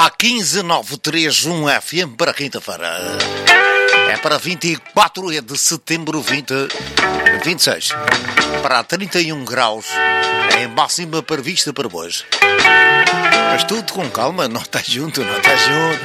A 15931 FM para quinta-feira. É para 24 de setembro 2026. Para 31 graus. É máxima prevista para hoje. Mas tudo com calma, não está junto, não está junto.